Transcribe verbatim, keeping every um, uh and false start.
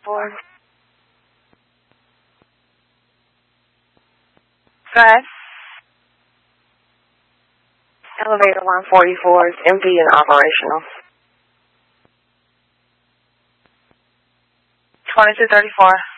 Four. Five. Elevator one forty-four is empty and operational. twenty-two thirty-four.